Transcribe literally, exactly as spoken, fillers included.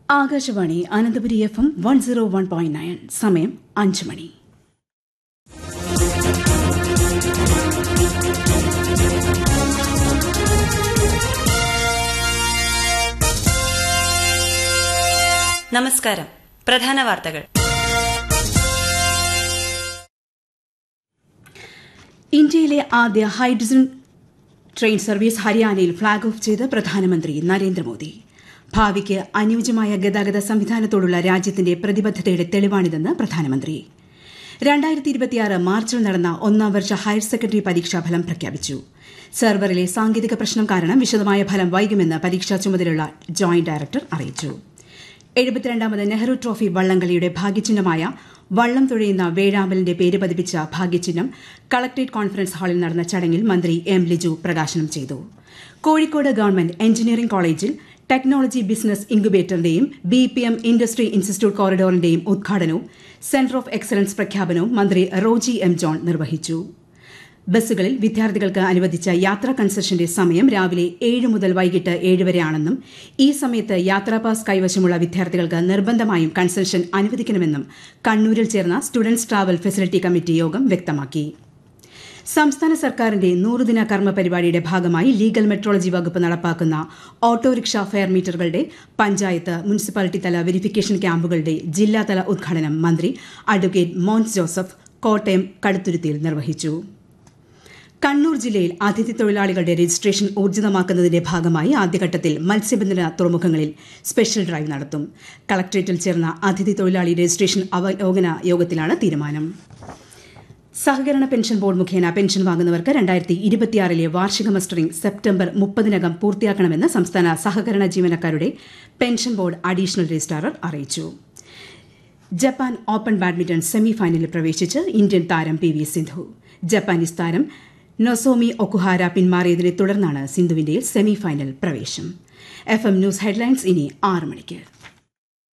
Akashvani Ananthapuri F M one zero one point nine. സമയം അഞ്ച് മണി. നമസ്കാരം. പ്രധാന വാർത്തകൾ. ഇന്ത്യയിലെ ആദ്യ ഹൈഡ്രജൻ ട്രെയിൻ സർവീസ് ഹരിയാനയിൽ ഫ്ളാഗ് ഓഫ് ചെയ്ത് പ്രധാനമന്ത്രി നരേന്ദ്രമോദി. ഭാവിക്ക് അനുയോജ്യമായ ഗതാഗത സംവിധാനത്തോടുള്ള രാജ്യത്തിന്റെ പ്രതിബദ്ധതയുടെ തെളിവാണിതെന്ന് പ്രധാനമന്ത്രി. രണ്ടായിരത്തി ഇരുപത്തിയാറ് മാർച്ചിൽ നടന്ന ഒന്നാം വർഷ ഹയർ സെക്കൻഡറി പരീക്ഷാഫലം പ്രഖ്യാപിച്ചു. സെർവറിലെ സാങ്കേതിക പ്രശ്നം കാരണം വിശദമായ ഫലം വൈകുമെന്ന് പരീക്ഷാ ചുമതലയുള്ള ജോയിന്റ് ഡയറക്ടർ അറിയിച്ചു. എഴുപത്തിരണ്ടാമത് നെഹ്റു ട്രോഫി വള്ളംകളിയുടെ ഭാഗ്യചിഹ്നമായ വള്ളം തുഴയുന്ന വേഴാമ്പലിന്റെ പേര് പതിപ്പിച്ച ഭാഗ്യചിഹ്നം കളക്ടറേറ്റ് കോൺഫറൻസ് ഹാളിൽ നടന്ന ചടങ്ങിൽ മന്ത്രി എം ലിജു പ്രകാശനം ചെയ്തു. കോഴിക്കോട് ഗവൺമെന്റ് എഞ്ചിനീയറിംഗ് കോളേജിൽ technology business ഇൻക്യുബേറ്ററിന്റെയും B P M industry institute കോറിഡോറിന്റെയും ഉദ്ഘാടനവും സെന്റർ ഓഫ് എക്സലൻസ് പ്രഖ്യാപനവും മന്ത്രി റോജി എം ജോൺ നിർവഹിച്ചു. ബസ്സുകളിൽ വിദ്യാർത്ഥികൾക്ക് അനുവദിച്ച യാത്രാ കൺസെഷന്റെ സമയം രാവിലെ ഏഴ് മുതൽ വൈകിട്ട് ഏഴ് വരെയാണെന്നും ഈ സമയത്ത് യാത്രാപാസ് കൈവശമുള്ള വിദ്യാർത്ഥികൾക്ക് നിർബന്ധമായും കൺസെഷൻ അനുവദിക്കണമെന്നും കണ്ണൂരിൽ ചേർന്ന സ്റ്റുഡന്റ്സ് ട്രാവൽ ഫെസിലിറ്റി കമ്മിറ്റി യോഗം വ്യക്തമാക്കി. സംസ്ഥാന സർക്കാരിന്റെ നൂറുദിന കർമ്മ പരിപാടിയുടെ ഭാഗമായി ലീഗൽ മെട്രോളജി വകുപ്പ് നടപ്പാക്കുന്ന ഓട്ടോറിക്ഷ ഫെയർ മീറ്ററുകളുടെ പഞ്ചായത്ത് മുനിസിപ്പാലിറ്റി തല വെരിഫിക്കേഷൻ ക്യാമ്പുകളുടെ ജില്ലാതല ഉദ്ഘാടനം മന്ത്രി അഡ്വക്കേറ്റ് മോൻസ് ജോസഫ് കോട്ടയം കടുത്തുരുത്തിയിൽ നിർവഹിച്ചു. കണ്ണൂർ ജില്ലയിൽ അതിഥി തൊഴിലാളികളുടെ രജിസ്ട്രേഷൻ ഊർജിതമാക്കുന്നതിന്റെ ഭാഗമായി ആദ്യഘട്ടത്തിൽ മത്സ്യബന്ധന തുറമുഖങ്ങളിൽ സ്പെഷ്യൽ ഡ്രൈവ് നടത്തും. കളക്ടറേറ്റിൽ ചേർന്ന അതിഥി തൊഴിലാളി രജിസ്ട്രേഷൻ അവലോകന യോഗത്തിലാണ് തീരുമാനം. സഹകരണ പെൻഷൻ ബോർഡ് മുഖേന പെൻഷൻ വാങ്ങുന്നവർക്ക് രണ്ടായിരത്തി ഇരുപത്തിയാറിലെ വാർഷിക മസ്റ്ററിംഗ് സെപ്റ്റംബർ മുപ്പതിനകം പൂർത്തിയാക്കണമെന്ന് സംസ്ഥാന സഹകരണ ജീവനക്കാരുടെ പെൻഷൻ ബോർഡ് അഡീഷണൽ രജിസ്ട്രാർ അറിയിച്ചു. ജപ്പാൻ ഓപ്പൺ ബാഡ്മിന്റൺ സെമി ഫൈനലിൽ പ്രവേശിച്ച് ഇന്ത്യൻ താരം പി വി സിന്ധു. ജപ്പാനീസ് താരം നൊസോമി ഒക്കുഹാര പിന്മാറിയതിനെ തുടർന്നാണ് സിന്ധുവിന്റെ സെമി ഫൈനൽ പ്രവേശം. എഫ് എം ന്യൂസ് ഹെഡ്ലൈൻസ് ഇനി ആറ് മണിക്ക്.